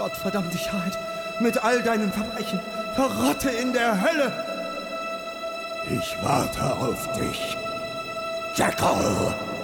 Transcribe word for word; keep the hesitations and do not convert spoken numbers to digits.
Gottverdammt dich, Hyde, mit all deinen Verbrechen, verrotte in der Hölle! Ich warte auf dich, Jekyll!